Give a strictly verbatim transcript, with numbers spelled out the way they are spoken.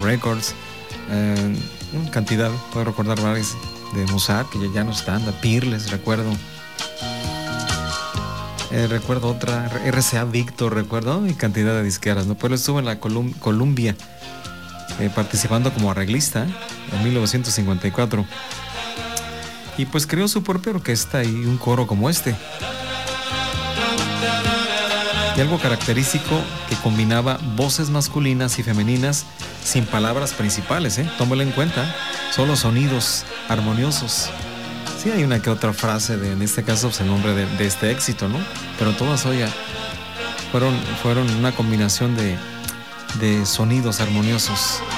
Records, eh, cantidad, puedo recordar varios de Mozart, que ya no están, de Peerless, recuerdo. Eh, recuerdo otra, R C A Victor, recuerdo, y cantidad de disqueras, ¿no? Pero estuvo en la Colum- Columbia, eh, participando como arreglista en mil novecientos cincuenta y cuatro. Y pues creó su propia orquesta y un coro como este. Y algo característico que combinaba voces masculinas y femeninas sin palabras principales, ¿eh? Tómalo en cuenta, solo sonidos armoniosos. Sí, hay una que otra frase, de, en este caso, pues, el nombre de, de este éxito, ¿no? Pero todas, oye, fueron, fueron una combinación de, de sonidos armoniosos.